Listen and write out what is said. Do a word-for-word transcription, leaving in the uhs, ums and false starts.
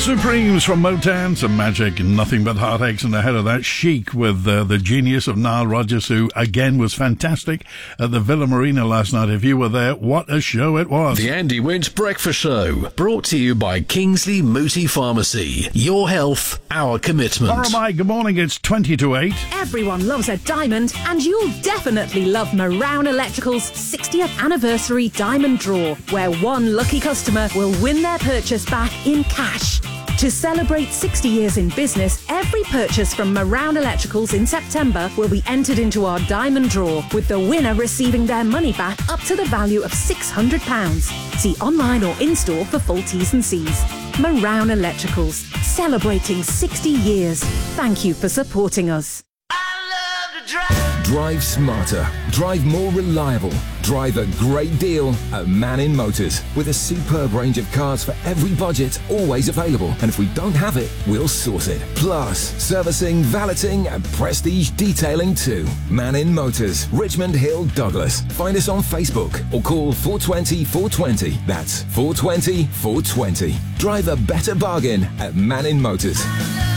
Supremes from Motown, some Magic, Nothing But Heartaches, and ahead of that, Chic with uh, the genius of Nile Rodgers, who again was fantastic at the Villa Marina last night. If you were there, what a show it was. The Andy Winch Breakfast Show, brought to you by Kingsley Mooti Pharmacy. Your health, our commitment. All right, good morning, it's twenty to eight. Everyone loves a diamond, and you'll definitely love Marown Electrical's sixtieth anniversary diamond draw, where one lucky customer will win their purchase back in cash. To celebrate sixty years in business, every purchase from Marown Electricals in September will be entered into our diamond draw, with the winner receiving their money back up to the value of six hundred pounds. See online or in-store for full T's and C's. Marown Electricals, celebrating sixty years. Thank you for supporting us. Drive smarter, drive more reliable, drive a great deal at Mannin Motors. With a superb range of cars for every budget, always available. And if we don't have it, we'll source it. Plus, servicing, valeting and prestige detailing too. Mannin Motors, Richmond Hill, Douglas. Find us on Facebook or call four two zero, four two zero. That's four two zero, four two zero. Drive a better bargain at Mannin Motors.